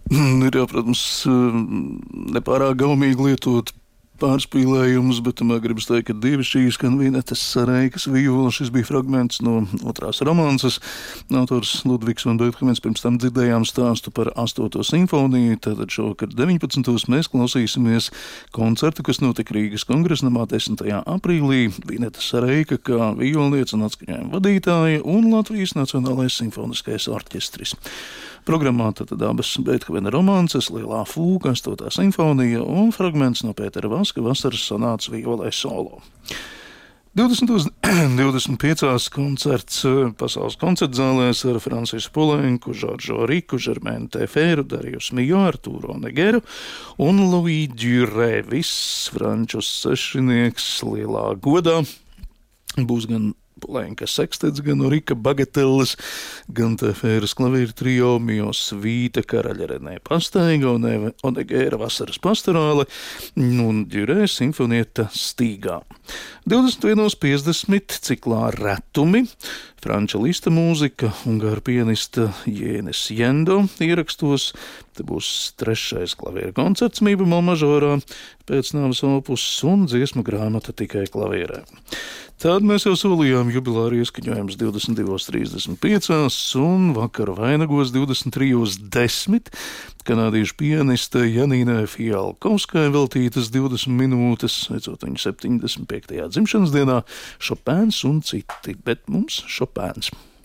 Ir jau, protams, nepārāk gaumīgi lietot pārspīlējumus, bet tomēr gribas teikt, ka divi šīs skan Vinetas Sareikas viola. Šis bija fragments no otrās romances. Autors Ludvigs van Beethovens, pirms tam dzirdējām stāstu par 8. simfoniju. Tātad šovakar 19. mēs klausīsimies koncertu, kas notika Rīgas Kongresnamā 10. aprīlī. Vineta Sareika kā violniece un atskaņojuma vadītāja un Latvijas Nacionālais simfoniskais orķestris. Programmā tad abas Beethovena romances, Lielā fūka, 8. simfonija un fragments no Pētera Vaska vasaras sonātas violē solo. 25. koncerts pasaules koncertzālēs ar Francisku Poulenku, Žoržo Riku, Žermēnu Tefēru, Dariju Mijo, Artūro Negeru un Louis Duré. Viss franču sešinieks lielā godā. Būs gan Poulenka sekstets, gan Rika bagatelles, gan Tefēras klavieru trio, Mijo svīta, Karaļa Renē Pastaiga un Onegēra vasaras pastorāle un Durē simfonieta Stīgā. 21.50 ciklā Retumi, franča lista mūzika, ungāru pianista Jēnes Jendo ierakstos. Te būs 3. klavieru koncerts Mi bemol mažorā, pēc nāves opus un dziesmu grāmata tikai klavierē. Tad mēs jau solījām jubilāri ieskaņojums 22.35 un vakara vainagos 23.10. Kanādiešu pianiste Janīnai Fialkovskai veltītas 20 minūtes, veicot viņu 75. dzimšanas dienā, Šopēns un citi, bet mums Šopēns.